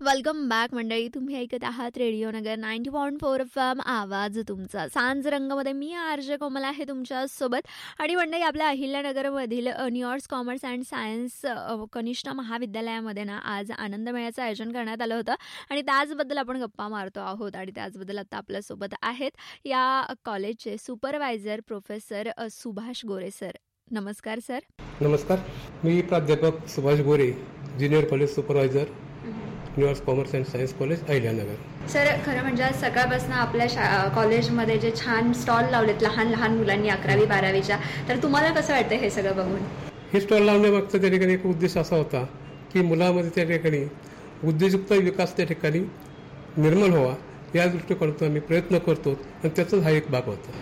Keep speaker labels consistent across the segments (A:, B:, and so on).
A: Welcome back मंडळी. तुम्ही ऐकत आहात रेडिओ नगर 90.4 FM आवाज तुमचा. सांज रंगमध्ये मी आरजे कोमल आहे तुमच्यासोबत. आणि मंडळी, आपल्या अहिल्यानगरमधील new arts commerce and science कनिष्ठ महाविद्यालयामध्ये ना आज आनंद मेळ्याचं आयोजन करण्यात आलं होतं आणि त्याचबद्दल आपण गप्पा मारतो आहोत. आणि त्याचबद्दल आता आपल्यासोबत आहेत या कॉलेजचे सुपरवायझर प्रोफेसर सुभाष गोरे सर. नमस्कार सर.
B: नमस्कार. मी प्राध्यापक सुभाष गोरे, junior college supervisor, new arts commerce and science college Ahilyanagar.
A: Sir, खरं म्हणजे आज सकाळपासून आपल्या कॉलेजमध्ये जे छान स्टॉल लावलेत लहान लहान मुलांनी 11वी-12वीच्या, तर तुम्हाला कसं वाटतं हे सगळं बघून?
B: हे स्टॉल लावण्यामागचा त्या ठिकाणी एक उद्देश असा होता की मुलामध्ये त्या ठिकाणी उद्योजकता विकास त्या ठिकाणी निर्माण व्हावा या दृष्टिकोनातून आम्ही प्रयत्न करतो आणि त्याचाच हा एक भाग होता.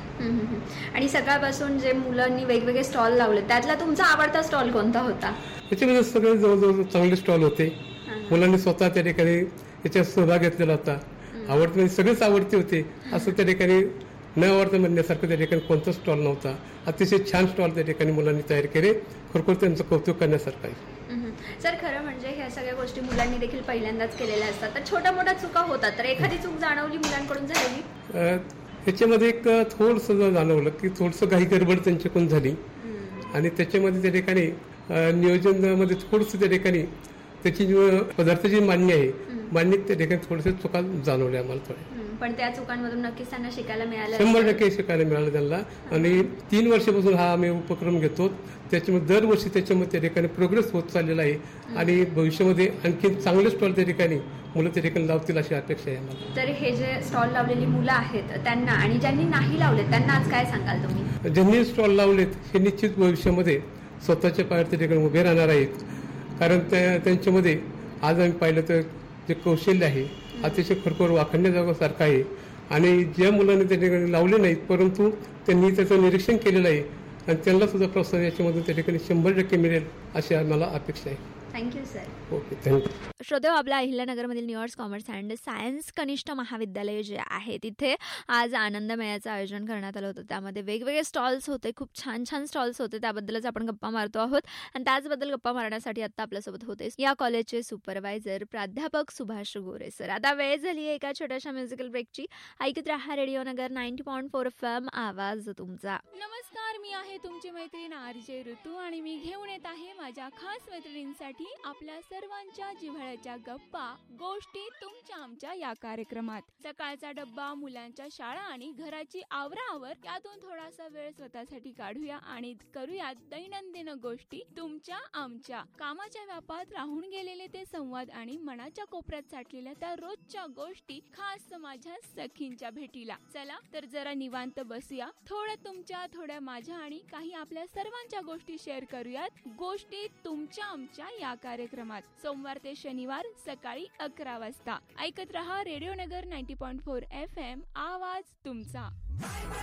A: आणि सकाळपासून जे मुलांनी वेगवेगळे स्टॉल लावले त्यातला तुमचा आवडता स्टॉल कोणता होता?
B: त्याच्यामध्ये सगळे जवळजवळ चांगले स्टॉल होते. मुलांनी स्वतः त्या ठिकाणी याच्यात सहभाग घेतलेला होता. आवडते म्हणजे सगळेच आवडते होते असं त्या ठिकाणी न आवडतं म्हणण्यासारखं त्या ठिकाणी कोणताच स्टॉल नव्हता. अतिशय छान स्टॉल त्या ठिकाणी मुलांनी तयार केले. खरोखर त्यांचं कौतुक करण्यासारखं आहे.
A: सर, खरं म्हणजे ह्या सगळ्या गोष्टी मुलांनी देखील पहिल्यांदाच केलेल्या असतात, तर छोट्या मोठ्या चुका होतात, तर एखादी चूक जाणवली मुलांकडून झालेली?
B: ह्याच्यामध्ये एक थोडंसं जाणवलं की थोडंसं घाई गडबड त्यांच्याकडून झाली आणि त्याच्यामध्ये त्या ठिकाणी नियोजनामध्ये थोडंसं त्या ठिकाणी त्याची पदार्थाची मांडणी आहे, मांडणीत त्या ठिकाणी थोडंसं चुका जाणवल्या आम्हाला थोड्या.
A: पण त्या चुकांमधून नक्कीच त्यांना शिकायला मिळालं.
B: 100% शिकायला मिळालं त्यांना. आणि 3 वर्षापासून हा आम्ही उपक्रम घेतो. त्याच्यामध्ये दरवर्षी त्याच्यामध्ये त्या ठिकाणी प्रोग्रेस होत चाललेला आहे आणि भविष्यामध्ये आणखी चांगले स्टॉल त्या ठिकाणी मुलं त्या ठिकाणी लावतील अशी अपेक्षा आहे आम्हाला.
A: तर हे जे स्टॉल लावलेली मुलं आहेत त्यांना आणि ज्यांनी नाही लावले त्यांना आज काय सांगाल तुम्ही?
B: ज्यांनी स्टॉल लावलेत हे निश्चित भविष्यामध्ये स्वतःच्या पायावर त्या ठिकाणी उभे राहणार आहेत. कारण त्यांच्यामध्ये आज आम्ही पाहिलं तर जे कौशल्य आहे अतिशय खरोखर वाखाणण्यासारखं आहे. आणि ज्या मुलांनी त्या ठिकाणी लावले नाहीत परंतु त्यांनी त्याचं निरीक्षण केलेलं आहे आणि त्यांना सुद्धा प्रोत्साहन याच्यामधून त्या ठिकाणी 100% मिळेल अशी आम्हाला अपेक्षा आहे.
A: Thank you sir.
B: Okay, thank you.
A: श्रोतेहो, आपल्या अहिल्यानगरमधील new arts commerce and science कनिष्ठ महाविद्यालय जे आहे तिथे आज आनंद मेळ्याचं आयोजन करण्यात आलं होतं. त्यामध्ये वेगवेगळे स्टॉल्स होते, खूप छान छान स्टॉल्स होते. त्याबद्दलच आपण गप्पा मारतो आहोत आणि त्याचबद्दल गप्पा मारण्यासाठी आता आपल्यासोबत होते या कॉलेजचे सुपरवायझर प्राध्यापक सुभाष गोरे सर. आता वेळ झाली आहे एका छोट्याशा म्युझिकल ब्रेकची. ऐकत रहा रेडिओ नगर 90.4 FM आवाज तुमचा.
C: नमस्कार, मी आहे तुमची मैत्रीण आरजे ऋतू आणि मी घेऊन येत आहे माझ्या खास मैत्रिणींसाठी आपल्या सर्वांच्या जिव्हाळ्याच्या गप्पा गोष्टी तुमच्या आमच्या या कार्यक्रमात. सकाळचा डब्बा, मुलांच्या शाळा आणि घराची आवराआवर यातून थोडासा वेळ स्वतःसाठी काढूया आणि करूया दैनंदिन गोष्टी तुमच्या आमच्या. कामाच्या व्यापात राहून गेलेले ते संवाद आणि मनाच्या कोपऱ्यात साठलेल्या त्या रोजच्या गोष्टी, खास माझ्या सखींच्या भेटीला. चला तर जरा निवांत बसूया, थोड्या तुमच्या थोड्या माझ्या आणि काही आपल्या सर्वांच्या गोष्टी शेअर करूयात गोष्टी तुमच्या आमच्या या कार्यक्रमात. सोमवार ते शनिवार सकाळी 11 वाजता ऐकत रहा रेडिओ नगर 90.4 FM आवाज तुमचा.